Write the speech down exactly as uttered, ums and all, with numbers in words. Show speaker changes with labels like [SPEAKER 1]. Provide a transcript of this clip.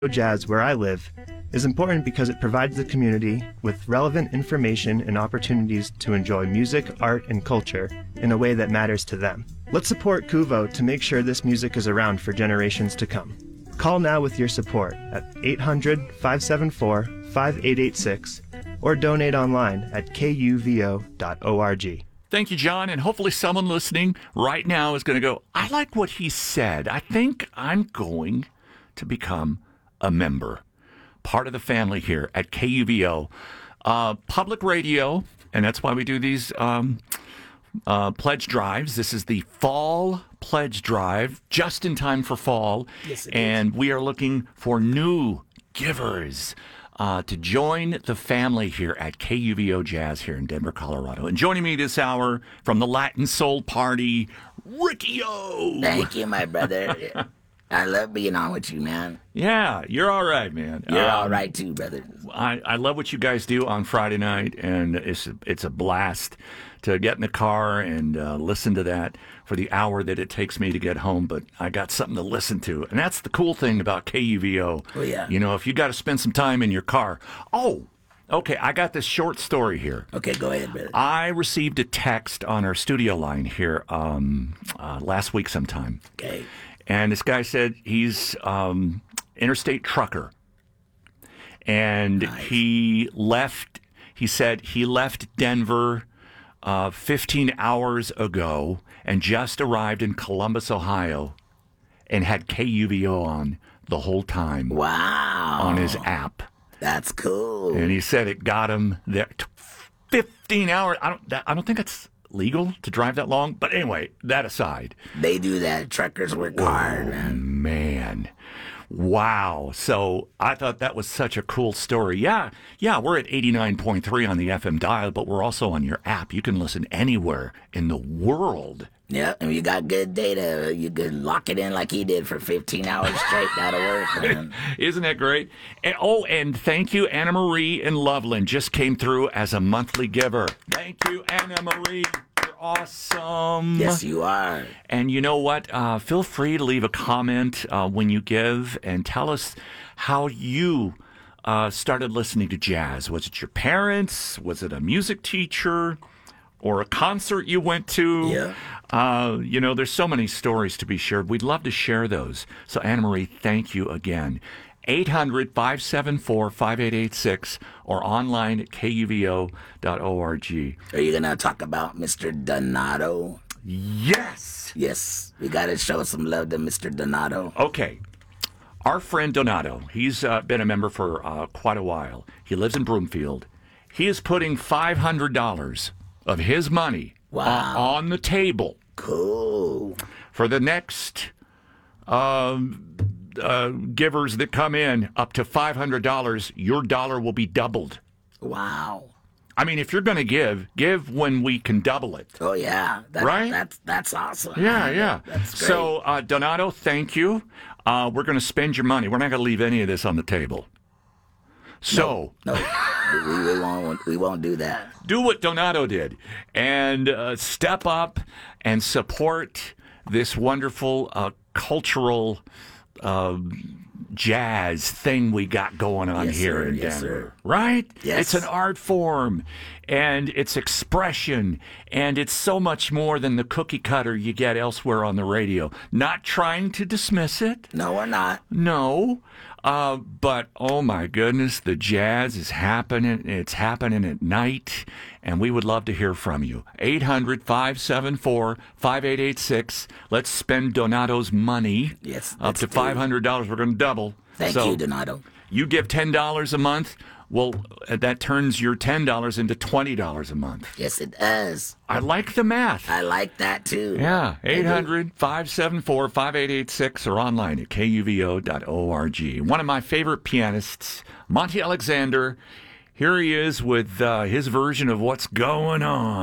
[SPEAKER 1] Jazz, where I live, is important because it provides the community with relevant information and opportunities to enjoy music, art, and culture in a way that matters to them. Let's support Kuvo to make sure this music is around for generations to come. Call now with your support at eight hundred, five seven four, five eight eight six or donate online at k u v o dot org.
[SPEAKER 2] Thank you, John, and hopefully someone listening right now is going to go, I like what he said. I think I'm going to become a member, part of the family here at K U V O. Uh, public radio, and that's why we do these um, uh, pledge drives. This is the fall pledge drive, just in time for fall.
[SPEAKER 3] Yes, it
[SPEAKER 2] and
[SPEAKER 3] is.
[SPEAKER 2] we are looking for new givers uh, to join the family here at K U V O Jazz here in Denver, Colorado. And joining me this hour from the Latin Soul Party, Ricky O.
[SPEAKER 3] Thank you, my brother. I love being on with you, man.
[SPEAKER 2] Yeah, you're all right, man.
[SPEAKER 3] You're
[SPEAKER 2] Um,
[SPEAKER 3] all right, too, brother.
[SPEAKER 2] I, I love what you guys do on Friday night, and it's it's a blast to get in the car and uh, listen to that for the hour that it takes me to get home. But I got something to listen to, and that's the cool thing about K U V O.
[SPEAKER 3] Oh, yeah.
[SPEAKER 2] You know, if you got to spend some time in your car. Oh, okay, I got this short story here.
[SPEAKER 3] Okay, go ahead, brother.
[SPEAKER 2] I received a text on our studio line here um, uh, last week sometime.
[SPEAKER 3] Okay.
[SPEAKER 2] And this guy said he's um, interstate trucker. And
[SPEAKER 3] Nice.
[SPEAKER 2] he left, he said he left Denver uh, fifteen hours ago and just arrived in Columbus, Ohio, and had K U V O on the whole time
[SPEAKER 3] Wow.
[SPEAKER 2] on his app.
[SPEAKER 3] That's cool.
[SPEAKER 2] And he said it got him there. fifteen hours. I don't, that, I don't think it's legal to drive that long. But anyway, that aside.
[SPEAKER 3] They do that. Truckers work hard, man.
[SPEAKER 2] Man. Wow. So I thought that was such a cool story. Yeah. Yeah. We're at eighty-nine point three on the F M dial, but we're also on your app. You can listen anywhere in the world.
[SPEAKER 3] Yeah, and you got good data. You could lock it in like he did for fifteen hours straight. That'll work, man.
[SPEAKER 2] Isn't that great? And, oh, and thank you, Anna Marie in Loveland just came through as a monthly giver. Thank you, Anna Marie. You're awesome.
[SPEAKER 3] Yes, you are.
[SPEAKER 2] And you know what? Uh, feel free to leave a comment uh, when you give and tell us how you uh, started listening to jazz. Was it your parents? Was it a music teacher? Or a concert you went to?
[SPEAKER 3] Yeah.
[SPEAKER 2] Uh, you know, there's so many stories to be shared. We'd love to share those. So, Anna Marie, thank you again. eight hundred, five seven four, five eight eight six or online at k u v o dot org.
[SPEAKER 3] Are you going to talk about Mister Donato?
[SPEAKER 2] Yes.
[SPEAKER 3] Yes, we got to show some love to Mister Donato.
[SPEAKER 2] Okay. Our friend Donato, he's uh, been a member for uh, quite a while. He lives in Broomfield. He is putting five hundred dollars of his money
[SPEAKER 3] Wow.
[SPEAKER 2] uh, on the table
[SPEAKER 3] Cool.
[SPEAKER 2] for the next um, uh, givers that come in up to five hundred dollars. Your dollar will be doubled.
[SPEAKER 3] Wow.
[SPEAKER 2] I mean, if you're going to give, give when we can double it.
[SPEAKER 3] Oh, yeah. That,
[SPEAKER 2] Right?
[SPEAKER 3] That's, that's awesome.
[SPEAKER 2] Yeah,
[SPEAKER 3] man.
[SPEAKER 2] yeah.
[SPEAKER 3] That's great.
[SPEAKER 2] So, uh, Donato, thank you. Uh, we're going to spend your money. We're not going to leave any of this on the table. So,
[SPEAKER 3] No, we, we, won't, we won't do that.
[SPEAKER 2] do what Donato did and uh, step up and support this wonderful uh, cultural uh, jazz thing we got going on
[SPEAKER 3] Yes,
[SPEAKER 2] here
[SPEAKER 3] sir.
[SPEAKER 2] in
[SPEAKER 3] Yes,
[SPEAKER 2] Denver.
[SPEAKER 3] sir.
[SPEAKER 2] Right?
[SPEAKER 3] Yes.
[SPEAKER 2] It's an art form and it's expression and it's so much more than the cookie cutter you get elsewhere on the radio. Not trying to dismiss it.
[SPEAKER 3] No, we're not.
[SPEAKER 2] No. Uh, but, oh, my goodness, the jazz is happening. It's happening at night, and we would love to hear from you. eight hundred, five seven four, five eight eight six. Let's spend Donato's money.
[SPEAKER 3] Yes,
[SPEAKER 2] Up
[SPEAKER 3] let's
[SPEAKER 2] to
[SPEAKER 3] do it.
[SPEAKER 2] five hundred dollars. We're going to double.
[SPEAKER 3] Thank
[SPEAKER 2] so
[SPEAKER 3] you, Donato.
[SPEAKER 2] you give ten dollars a month. Well, uh, that turns your ten dollars into twenty dollars a month.
[SPEAKER 3] Yes, it does.
[SPEAKER 2] I like the math.
[SPEAKER 3] I like that, too.
[SPEAKER 2] Yeah, eight hundred, five seven four, five eight eight six or online at k u v o dot org. One of my favorite pianists, Monty Alexander. Here he is with uh, his version of What's Going On.